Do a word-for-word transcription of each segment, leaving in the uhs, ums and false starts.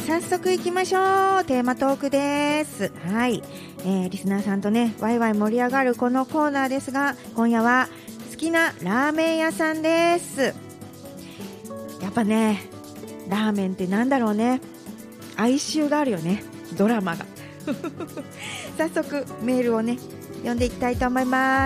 早速行きましょう。テーマトークです。はい、えー、リスナーさんとねワイワイ盛り上がるこのコーナーですが、今夜は好きなラーメン屋さんです。やっぱねラーメンってなんだろうね、哀愁があるよね、ドラマが早速メールをね読んでいきたいと思います。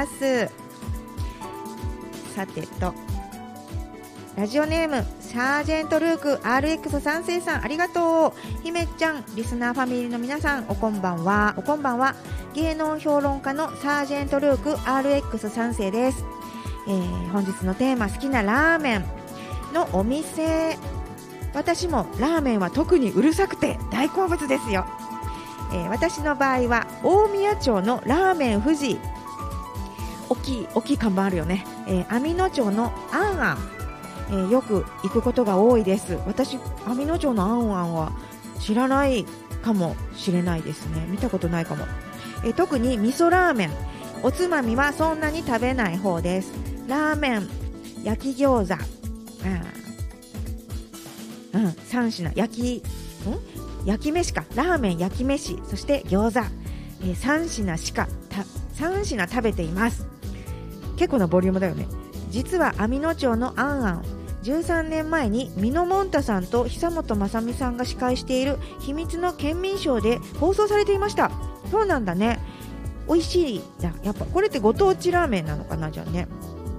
さてと、ラジオネームサージェントルーク アールエックスさん 世さん、ありがとう。ひめちゃん、リスナーファミリーの皆さん、おこんばんは。おこんばんは。芸能評論家のサージェントルーク アールエックスさん 世です。えー、本日のテーマ、好きなラーメンのお店。私もラーメンは特にうるさくて大好物ですよ。えー、私の場合は大宮町のラーメン富士、大きい大きい看板あるよね、えー、網野町のあんあん、えー、よく行くことが多いです。私網野町のあんあんは知らないかもしれないですね。見たことないかも。えー、特に味噌ラーメン、おつまみはそんなに食べない方です。ラーメン、焼き餃子、うん、さん品、焼きん焼き飯か、ラーメン、焼き飯、そして餃子、えー、さん品しかたさん品食べています。結構なボリュームだよね。実は網野町のあんあん、じゅうさんねんまえにミノモンタさんと久本雅美さんが司会している秘密の県民賞で放送されていました。そうなんだね、美味しいだ。やっぱこれってご当地ラーメンなのかな、じゃあね。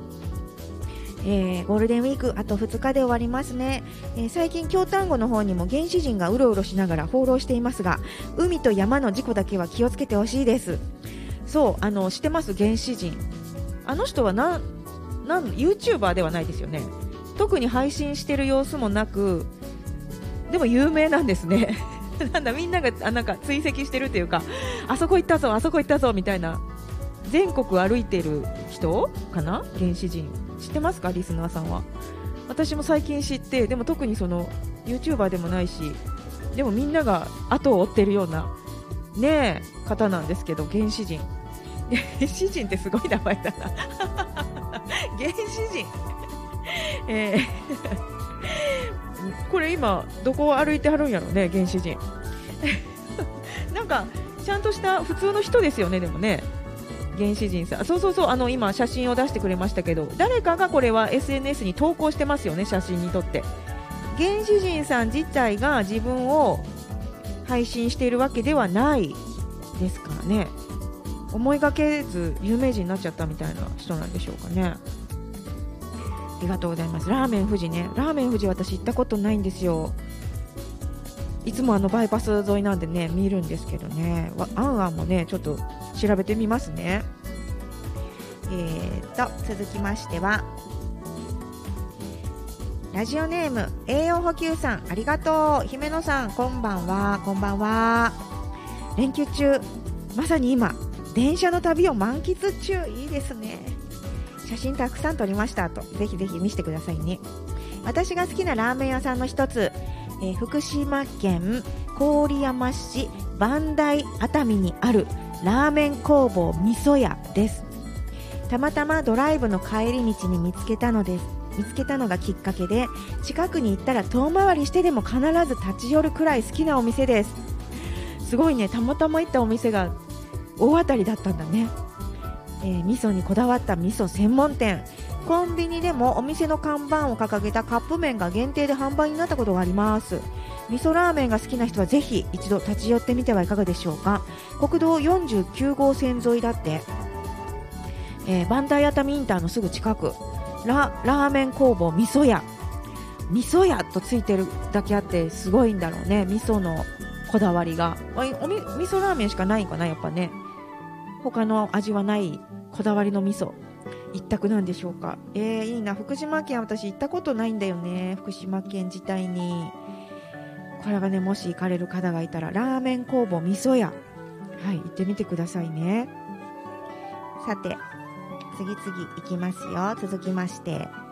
えー、ゴールデンウィークあとふつかで終わりますね。えー、最近京丹後の方にも原始人がうろうろしながら放浪していますが、海と山の事故だけは気をつけてほしいです。そう、あの知ってます、原始人。あの人はなんなん YouTuber ではないですよね。特に配信してる様子もなく、でも有名なんですねなんだ、みんながあなんか追跡してるというか、あそこ行ったぞあそこ行ったぞみたいな、全国歩いてる人かな。原始人知ってますか、リスナーさんは。私も最近知って、でも特にその YouTuber でもないし、でもみんなが後を追ってるようなねえ方なんですけど、原始人原始人ってすごい名前だな原始人えーこれ今どこを歩いてはるんやろね、原始人なんかちゃんとした普通の人ですよね。でもね、原始人さん、そうそうそう、あの今写真を出してくれましたけど、誰かがこれは エスエヌエス に投稿してますよね、写真に撮って。原始人さん自体が自分を配信しているわけではないですからね。思いがけず有名人になっちゃったみたいな人なんでしょうかね。ありがとうございます。ラーメン富士ね、ラーメン富士私行ったことないんですよ。いつもあのバイパス沿いなんでね見るんですけどね。あんあんもねちょっと調べてみますね。えーと続きましてはラジオネーム栄養補給さん、ありがとう。姫野さん、こんばんは。こんばんは。連休中まさに今電車の旅を満喫中。いいですね。写真たくさん撮りましたと、ぜひぜひ見せてくださいね。私が好きなラーメン屋さんの一つ、えー、福島県郡山市磐梯熱海にあるラーメン工房味噌屋です。たまたまドライブの帰り道に見つけたのです見つけたのがきっかけで、近くに行ったら遠回りしてでも必ず立ち寄るくらい好きなお店です。すごいね、たまたま行ったお店が大当たりだったんだね。えー、味噌にこだわった味噌専門店。コンビニでもお店の看板を掲げたカップ麺が限定で販売になったことがあります。味噌ラーメンが好きな人はぜひ一度立ち寄ってみてはいかがでしょうか。国道よんじゅうきゅう号線沿いだって、えー、磐梯熱海インターのすぐ近く、 ラ, ラーメン工房味噌屋。味噌屋とついてるだけあってすごいんだろうね、味噌のこだわりが。おみ味噌ラーメンしかないんかな、やっぱね。他の味はないこだわりの味噌一択なんでしょうか。えー、いいな。福島県私行ったことないんだよね、福島県自体に。これはね、もし行かれる方がいたらラーメン工房味噌屋、はい、行ってみてくださいね。さて次々行きますよ。続きまして